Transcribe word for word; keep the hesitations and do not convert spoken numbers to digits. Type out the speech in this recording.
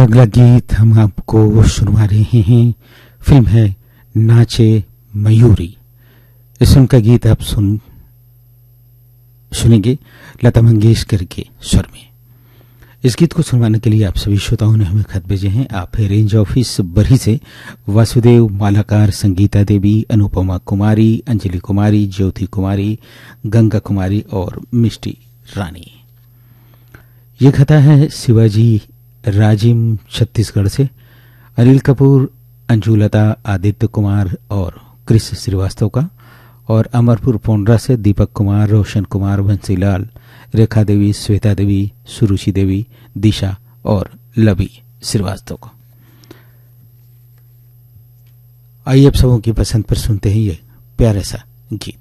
अगला गीत हम आपको सुनवा रहे हैं, फिल्म है नाचे मयूरी। इस फिल्म का गीत आप सुन सुनेंगे लता मंगेशकर के स्वर में। इस गीत को सुनवाने के लिए आप सभी श्रोताओं ने हमें खत भेजे हैं। आप है रेंज ऑफिस बरही से वासुदेव, मालाकार, संगीता देवी, अनुपमा कुमारी, अंजलि कुमारी, ज्योति कुमारी, गंगा कुमारी और मिष्टी रानी। ये खता है शिवाजी राजिम छत्तीसगढ़ से। अनिल कपूर, अंजुलता, आदित्य कुमार और क्रिस श्रीवास्तव का। और अमरपुर पोंड्रा से दीपक कुमार, रोशन कुमार, बंसीलाल, रेखा देवी, श्वेता देवी, सुरुचि देवी, दिशा और लवी श्रीवास्तव को। आइए अब सबों की पसंद पर सुनते हैं ये प्यारा सा गीत।